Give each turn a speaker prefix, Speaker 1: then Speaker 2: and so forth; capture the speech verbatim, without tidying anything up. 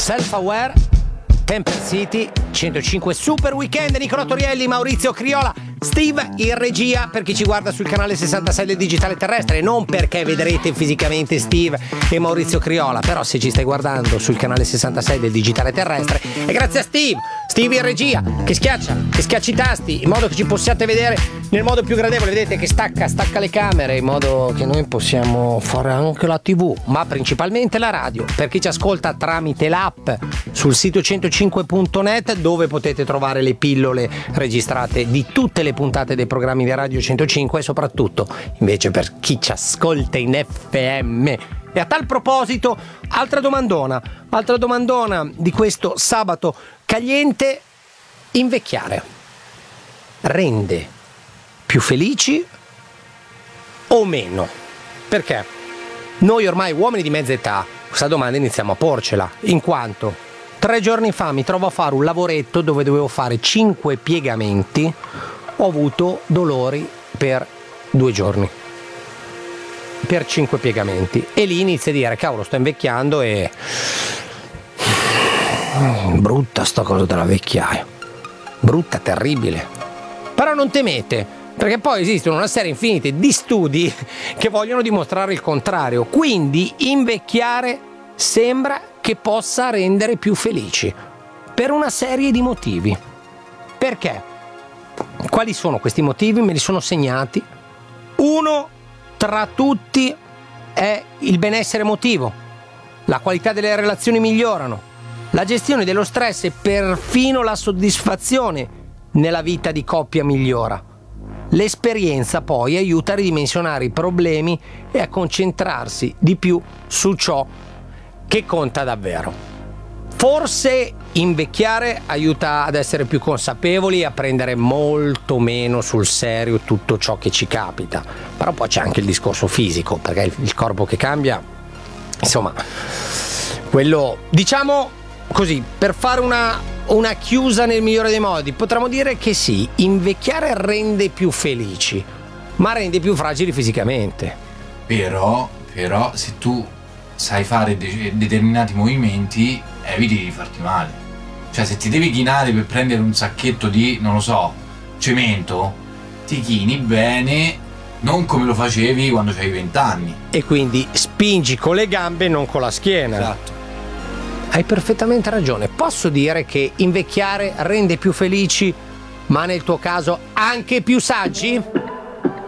Speaker 1: Self-Aware, Temper City, centocinque Super Weekend, Nicolò Torielli, Maurizio Criolla, Steve in regia per chi ci guarda sul canale sessantasei del Digitale Terrestre, non perché vedrete fisicamente Steve e Maurizio Criolla, però se ci stai guardando sul canale sessantasei del Digitale Terrestre è grazie a Steve, Steve in regia, che schiaccia, che schiaccia i tasti in modo che ci possiate vedere nel modo più gradevole, vedete che stacca, stacca le camere in modo che noi possiamo fare anche la tivù, ma principalmente la radio, per chi ci ascolta tramite l'app sul sito centocinque punto net dove potete trovare le pillole registrate di tutte le puntate dei programmi di Radio centocinque e soprattutto invece per chi ci ascolta in F M. E a tal proposito, altra domandona, altra domandona di questo sabato caliente: invecchiare rende più felici o meno? Perché noi ormai uomini di mezza età questa domanda iniziamo a porcela, in quanto tre giorni fa mi trovo a fare un lavoretto dove dovevo fare cinque piegamenti, ho avuto dolori per due giorni, per cinque piegamenti, e lì inizio a dire cavolo, sto invecchiando e brutta sta cosa della vecchiaia, brutta, terribile. Però non temete, perché poi esistono una serie infinita di studi che vogliono dimostrare il contrario. Quindi invecchiare sembra che possa rendere più felici per una serie di motivi. Perché? Quali sono questi motivi? Me li sono segnati. Uno tra tutti è il benessere emotivo. La qualità delle relazioni migliorano, la gestione dello stress e perfino la soddisfazione nella vita di coppia migliora. L'esperienza poi aiuta a ridimensionare i problemi e a concentrarsi di più su ciò che conta davvero. Forse invecchiare aiuta ad essere più consapevoli e a prendere molto meno sul serio tutto ciò che ci capita. Però poi c'è anche il discorso fisico, perché il corpo che cambia, insomma, quello, diciamo così, per fare una, una chiusa nel migliore dei modi, potremmo dire che sì, invecchiare rende più felici, ma rende più fragili fisicamente.
Speaker 2: Però, però se tu sai fare de- determinati movimenti, eviti di farti male. Cioè, se ti devi chinare per prendere un sacchetto di, non lo so, cemento, ti chini bene, non come lo facevi quando avevi vent'anni.
Speaker 1: E quindi spingi con le gambe, non con la schiena.
Speaker 2: Esatto.
Speaker 1: Hai perfettamente ragione. Posso dire che invecchiare rende più felici, ma nel tuo caso anche più saggi?